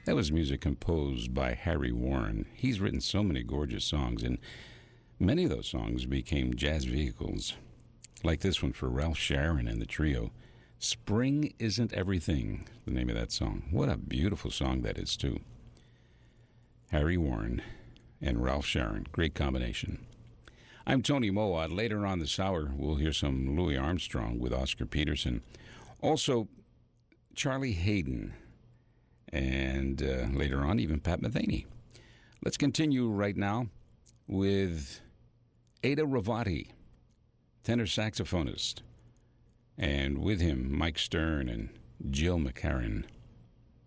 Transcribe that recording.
That was music composed by Harry Warren. He's written so many gorgeous songs, and many of those songs became jazz vehicles, like this one for Ralph Sharon and the trio. Spring Isn't Everything, the name of that song. What a beautiful song that is, too. Harry Warren and Ralph Sharon. Great combination. I'm Tony Mowat. Later on this hour, we'll hear some Louis Armstrong with Oscar Peterson. Also, Charlie Haydn. And later on, even Pat Metheny. Let's continue right now with Ada Ravati, tenor saxophonist. And with him, Mike Stern and Jill McCarran.